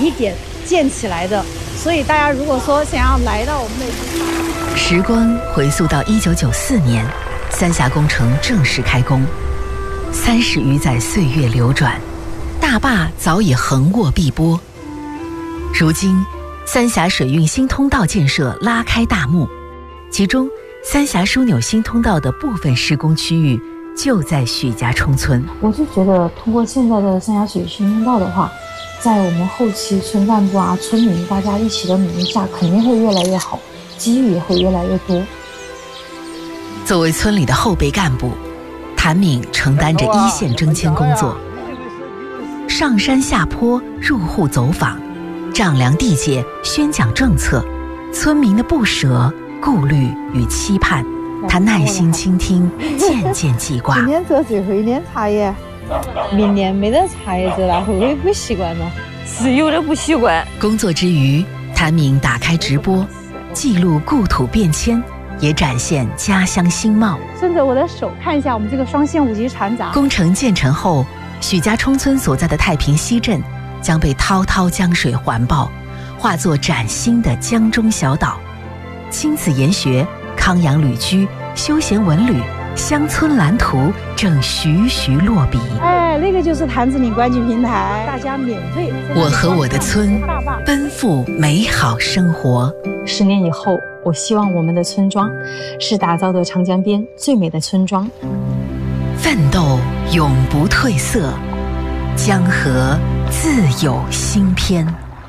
一点建起来的。所以大家如果说想要来到我们的时光回溯到1994年，三峡工程正式开工，30余载岁月流转，大坝早已横卧碧波。如今三峡水运新通道建设拉开大幕，其中三峡枢纽新通道的部分施工区域就在许家冲村。 我就觉得通过现在的三峡水新通道的话，在我们后期村干部啊、村民大家一起的努力下，肯定会越来越好，机遇也会越来越多。 作为村里的后备干部，谭敏承担着一线征迁工作，上山下坡、入户走访、丈量地界、宣讲政策，村民的不舍、顾虑与期盼，他耐心倾听，渐渐记挂。 今年做最后一年茶叶，明年没得茶叶做了，会不会不习惯呢？ 是有点不习惯。 工作之余，谭敏打开直播，记录故土变迁，也展现家乡新貌。 顺着我的手看一下我们这个双线5级船闸。 工程建成后，许家冲村所在的太平西镇将被滔滔江水环抱，化作崭新的江中小岛。亲子研学、康养旅居、休闲文旅、乡村蓝图正徐徐落笔。 那个就是潭子岭观景平台，大家免费。 我和我的村奔赴美好生活。 10年以后，我希望我们的村庄是打造的长江边最美的村庄。 奋斗永不褪色，江河自有新篇。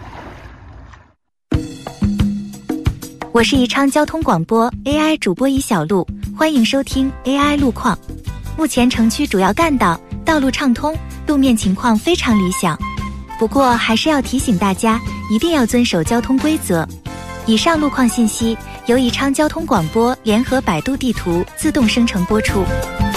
我是宜昌交通广播 AI 主播宜小璐，欢迎收听 AI 路况。目前城区主要干道道路畅通，路面情况非常理想。不过还是要提醒大家，一定要遵守交通规则。以上路况信息由宜昌交通广播联合百度地图自动生成播出。